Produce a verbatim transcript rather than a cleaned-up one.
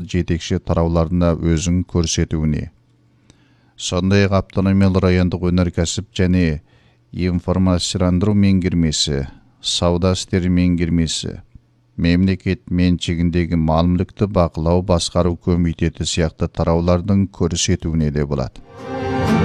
жетекші тарауларына өзін көрсетуіне. Сондай-ақ автономиялы райондық өнеркәсіп және информацияландыру меңгермесі, сауда істері меңгермесі, мемлекет меншігіндегі мал мүлікті бақылау басқару комитеті сияқты тараулардың көрсетуіне де болады.